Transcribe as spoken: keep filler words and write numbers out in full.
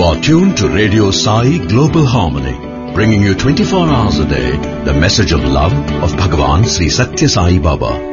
are tuned to Radio Sai Global Harmony, bringing you twenty-four hours a day the message of love of Bhagavan Sri Satya Sai Baba.